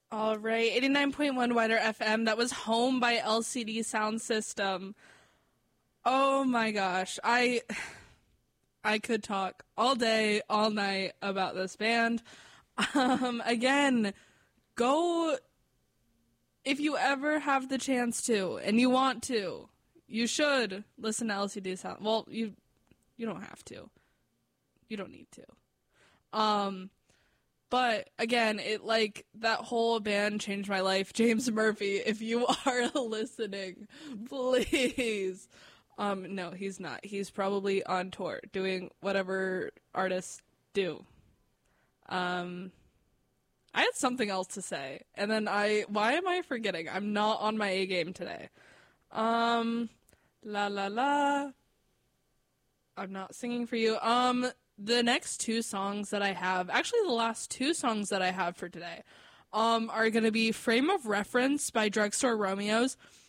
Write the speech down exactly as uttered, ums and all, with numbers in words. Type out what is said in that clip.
All right, eighty-nine point one Wider F M. That was Home by L C D Sound System. Oh my gosh. I I could talk all day, all night about this band. Um, again, go, if you ever have the chance to, and you want to, you should listen to L C D Sound. Well, you you don't have to. You don't need to. Um, but again, it like that whole band changed my life. James Murphy, if you are listening, please. Um, no, he's not. He's probably on tour doing whatever artists do. Um, I had something else to say, and then I, why am I forgetting? I'm not on my A game today. Um, la la la. I'm not singing for you. Um, the next two songs that I have, actually the last two songs that I have for today, um, are going to be Frame of Reference by Drugstore Romeos.